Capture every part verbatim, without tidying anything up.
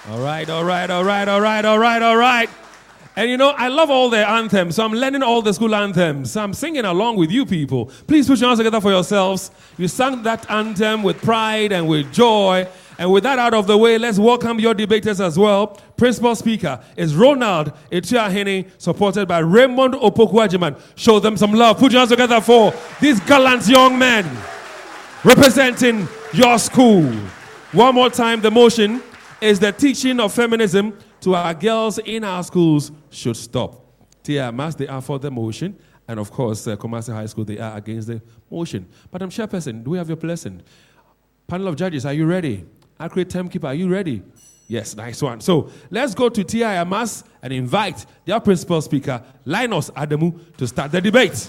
All right, all right, all right, all right, all right, all right. And you know, I love all the anthems, so I'm learning all the school anthems. So I'm singing along with you people. Please put your hands together for yourselves. You sang that anthem with pride and with joy. And with that out of the way, let's welcome your debaters as well. Principal Speaker is Ronald Echiahene, supported by Raymond Opoku-Agyeman. Show them some love. Put your hands together for these gallant young men representing your school. One more time, the motion is the teaching of feminism to our girls in our schools should stop. T I A M A S, they are for the motion. And of course, uh, Kumasi High School, they are against the motion. Madam Chairperson, do we have your blessing? Panel of judges, are you ready? Accurate timekeeper, are you ready? Yes, nice one. So let's go to T I A M A S and invite their principal speaker, Linus Adamu, to start the debate.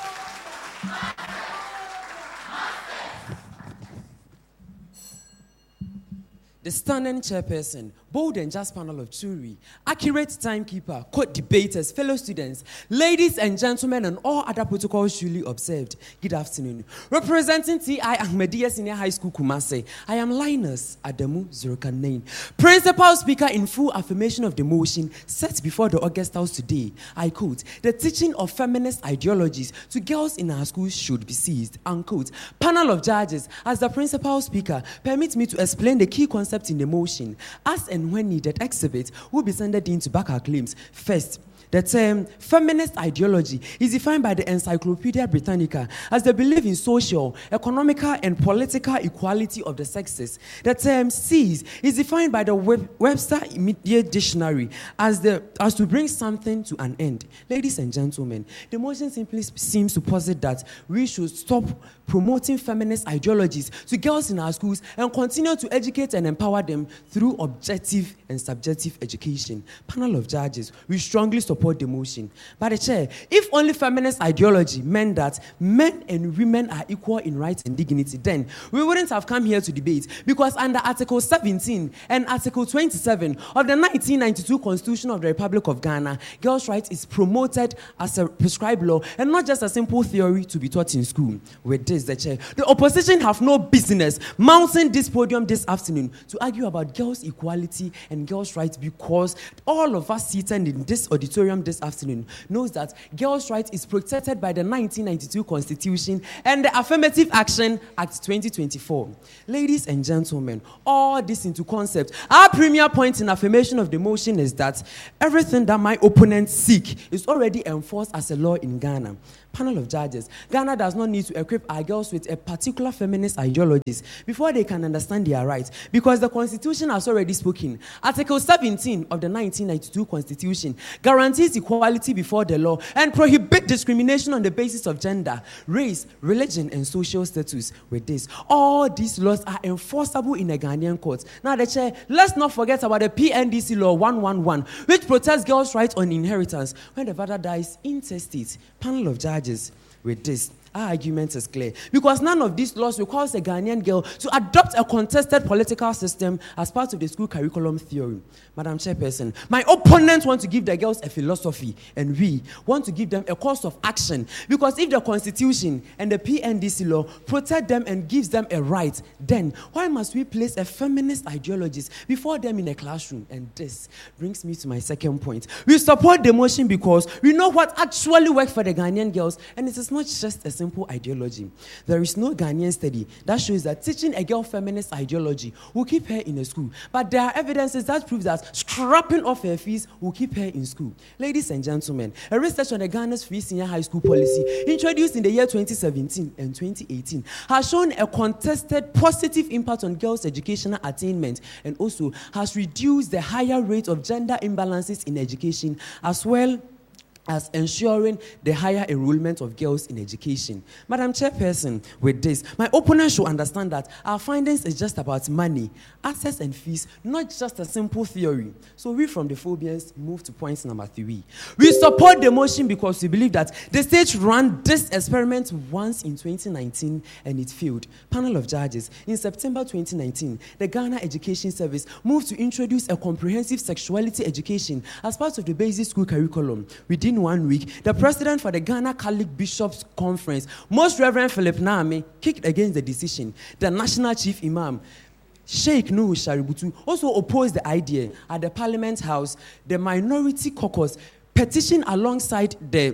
The standing chairperson, bold and just panel of jury, accurate timekeeper, court debaters, fellow students, ladies and gentlemen, and all other protocols duly observed. Good afternoon. Representing T I Ahmadiyya Senior High School Kumasi, I am Linus Adamu Zurkanane, principal speaker in full affirmation of the motion set before the August House today. I quote, the teaching of feminist ideologies to girls in our schools should be ceased, unquote. Panel of judges, as the principal speaker, permit me to explain the key concept in the motion. As and when needed, exhibit will be sent in to back our claims. First, the term feminist ideology is defined by the Encyclopedia Britannica as the belief in social, economical, and political equality of the sexes. The term "seize" is defined by the Web- Webster Immediate Dictionary as the as to bring something to an end. Ladies and gentlemen, the motion simply seems to posit that we should stop promoting feminist ideologies to girls in our schools and continue to educate and empower them through objective and subjective education. Panel of judges, we strongly support the motion. But the chair, if only feminist ideology meant that men and women are equal in rights and dignity, then we wouldn't have come here to debate, because under Article seventeen and Article twenty-seven of the nineteen ninety-two Constitution of the Republic of Ghana, girls' rights is promoted as a prescribed law and not just a simple theory to be taught in school. With this, the chair, the opposition have no business mounting this podium this afternoon to argue about girls' equality and girls' rights, because all of us seated in this auditorium this afternoon knows that girls' rights is protected by the nineteen ninety-two Constitution and the Affirmative Action Act twenty twenty-four. Ladies and gentlemen, all this into concept. Our premier point in affirmation of the motion is that everything that my opponents seek is already enforced as a law in Ghana. Panel of judges, Ghana does not need to equip our girls with a particular feminist ideologies before they can understand their rights, because the Constitution has already spoken. Article seventeen of the nineteen ninety-two Constitution guarantees equality before the law and prohibits discrimination on the basis of gender, race, religion, and social status. With this, all these laws are enforceable in a Ghanaian court. Now, the chair, let's not forget about the P N D C Law one eleven, which protects girls' rights on inheritance when the father dies intestate. Panel of judges, with this, our argument is clear, because none of these laws requires a Ghanaian girl to adopt a contested political system as part of the school curriculum theory. Madam Chairperson, my opponents want to give the girls a philosophy, and we want to give them a course of action, because if the Constitution and the P N D C law protect them and gives them a right, then why must we place a feminist ideologies before them in a classroom? And this brings me to my second point. We support the motion because we know what actually works for the Ghanaian girls, and it is not just a simple ideology. There is no Ghanaian study that shows that teaching a girl feminist ideology will keep her in a school, but there are evidences that prove that scrapping off her fees will keep her in school. Ladies and gentlemen, a research on the Ghana's free senior high school policy introduced in the year twenty seventeen and twenty eighteen has shown a contested positive impact on girls' educational attainment, and also has reduced the higher rate of gender imbalances in education, as well as ensuring the higher enrollment of girls in education. Madam Chairperson, with this, my opponent should understand that our findings is just about money, access and fees, not just a simple theory. So we from the Phobians move to point number three. We support the motion because we believe that the state ran this experiment once in twenty nineteen and it failed. Panel of judges, in September twenty nineteen, the Ghana Education Service moved to introduce a comprehensive sexuality education as part of the basic school curriculum. Within one week, the president for the Ghana Catholic Bishops Conference, Most Reverend Philip Nami, kicked against the decision. The national chief imam, Sheikh Nuhu Shaributu also opposed the idea. At the Parliament House, the minority caucus petitioned alongside the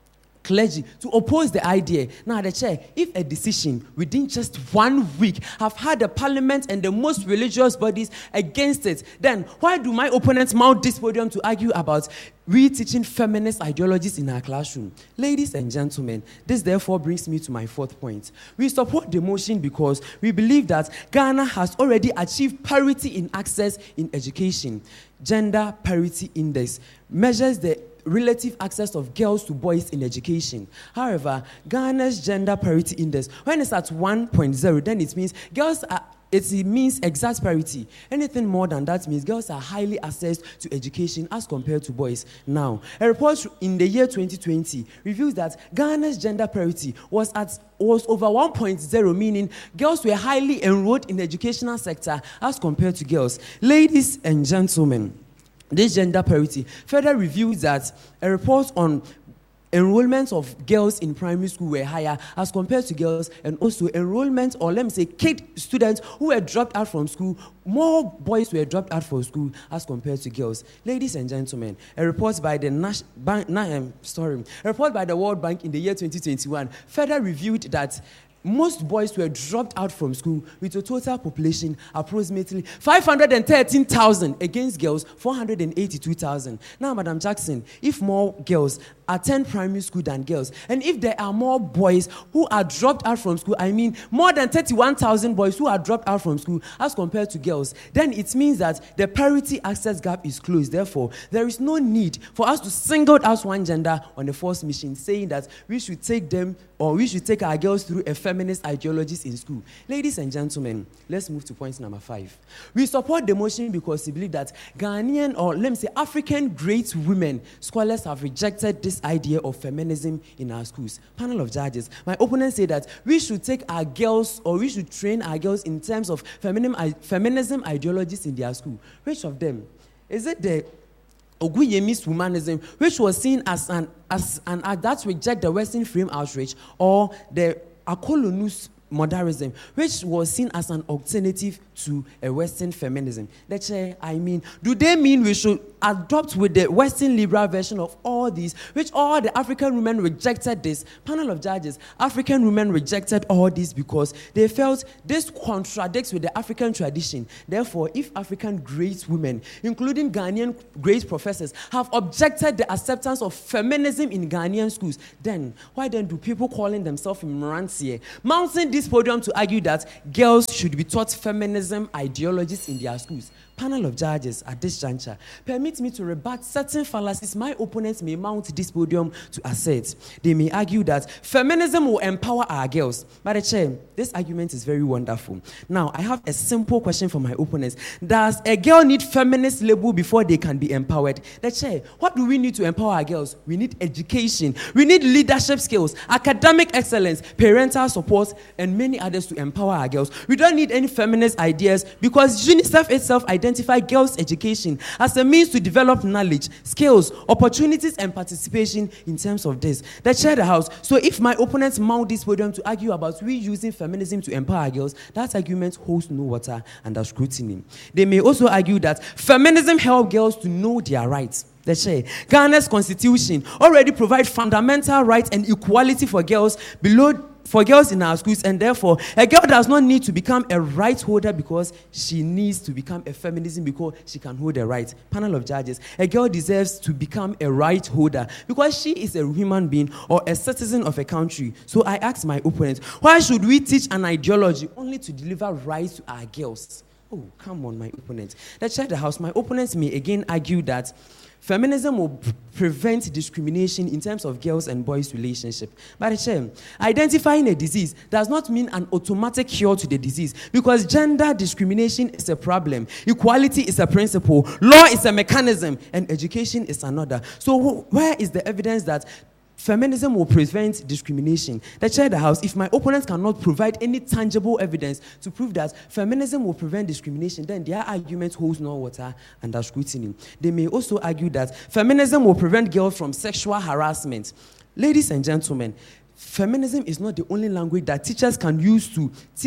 clergy to oppose the idea. Now, the chair, if a decision within just one week have had the parliament and the most religious bodies against it, then why do my opponents mount this podium to argue about re-teaching feminist ideologies in our classroom? Ladies and gentlemen, this therefore brings me to my fourth point. We support the motion because we believe that Ghana has already achieved parity in access in education. Gender Parity Index measures the relative access of girls to boys in education. However, Ghana's Gender Parity Index, when it's at one point zero, then it means girls are It means exact parity. Anything more than that means girls are highly accessed to education as compared to boys. Now, a report in the year twenty twenty reveals that Ghana's gender parity was at was over one point zero, meaning girls were highly enrolled in the educational sector as compared to girls. Ladies and gentlemen, this gender parity further reveals that a report on enrollment of girls in primary school were higher as compared to girls, and also enrollment, or let me say kid students who were dropped out from school, more boys were dropped out from school as compared to girls. Ladies and gentlemen, a report by the Nash, Bank, um, sorry, a report by the World Bank in the year twenty twenty-one further revealed that most boys were dropped out from school, with a total population approximately five hundred thirteen thousand against girls four hundred eighty-two thousand. Now, Madam Jackson, if more girls attend primary school than girls, and if there are more boys who are dropped out from school, I mean more than thirty-one thousand boys who are dropped out from school as compared to girls, then it means that the parity access gap is closed. Therefore, there is no need for us to single out one gender on the first mission, saying that we should take them or we should take our girls through a feminist ideologies in school. Ladies and gentlemen, let's move to point number five. We support the motion because we believe that Ghanaian, or let me say African great women scholars have rejected this idea of feminism in our schools. Panel of judges, my opponents say that we should take our girls, or we should train our girls in terms of feminism, feminism ideologies in their school. Which of them? Is it the Oguyemi's womanism, which was seen as an as an act that reject the Western frame outrage, or the Akolonus modernism, which was seen as an alternative to a Western feminism? The chair, I mean, do they mean we should adopt with the Western liberal version of all these, which all the African women rejected this? Panel of judges, African women rejected all this because they felt this contradicts with the African tradition. Therefore, if African great women, including Ghanaian great professors, have objected the acceptance of feminism in Ghanaian schools, then why then do people calling themselves Imrantie mounting this podium to argue that girls should be taught feminism ideologies in their schools? Panel of judges, at this juncture, permit me to rebut certain fallacies my opponents may mount this podium to assert. They may argue that feminism will empower our girls. But the chair, this argument is very wonderful. Now, I have a simple question for my opponents. Does a girl need feminist label before they can be empowered? The chair, what do we need to empower our girls? We need education. We need leadership skills, academic excellence, parental support, and many others to empower our girls. We don't need any feminist ideas because UNICEF itself identifies Identify girls' education as a means to develop knowledge, skills, opportunities, and participation in terms of this. They share the house. So if my opponents mount this podium to argue about we using feminism to empower girls, that argument holds no water under scrutiny. They may also argue that feminism helps girls to know their rights. They say Ghana's constitution already provides fundamental rights and equality for girls below for girls in our schools, and therefore a girl does not need to become a right holder because she needs to become a feminism because she can hold a right. Panel of judges, a girl deserves to become a right holder because she is a human being or a citizen of a country. So I ask my opponent, why should we teach an ideology only to deliver rights to our girls? Oh, come on, my opponent. Let's check the house. My opponents may again argue that feminism will p- prevent discrimination in terms of girls and boys' relationship. But the identifying a disease does not mean an automatic cure to the disease, because gender discrimination is a problem, equality is a principle, law is a mechanism, and education is another. So wh- where is the evidence that feminism will prevent discrimination? Let's share the house. If my opponents cannot provide any tangible evidence to prove that feminism will prevent discrimination, then their argument holds no water under scrutiny. They may also argue that feminism will prevent girls from sexual harassment. Ladies and gentlemen, feminism is not the only language that teachers can use to teach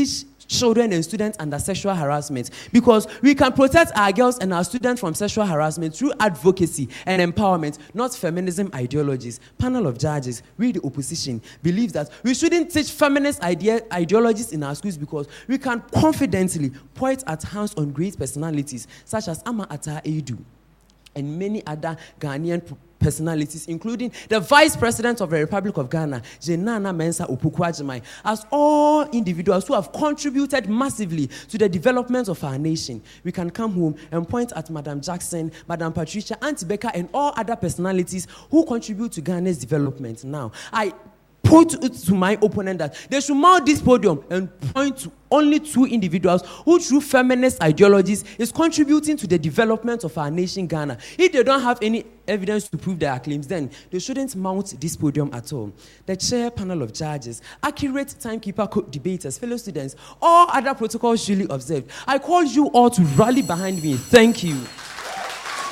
children and students under sexual harassment, because we can protect our girls and our students from sexual harassment through advocacy and empowerment, not feminism ideologies. Panel of judges, we the opposition, believe that we shouldn't teach feminist idea, ideologies in our schools because we can confidently point at hands on great personalities such as Ama Ata Edu and many other Ghanaian personalities, including the Vice President of the Republic of Ghana, Jenana Mensah Opoku-Agyeman, as all individuals who have contributed massively to the development of our nation. We can come home and point at Madam Jackson, Madam Patricia, Auntie Becca, and all other personalities who contribute to Ghana's development. Now, I point to my opponent that they should mount this podium and point to only two individuals who, through feminist ideologies, is contributing to the development of our nation, Ghana. If they don't have any evidence to prove their claims, then they shouldn't mount this podium at all. The chair panel of judges, accurate timekeeper debaters, fellow students, all other protocols duly observed. I call you all to rally behind me. Thank you.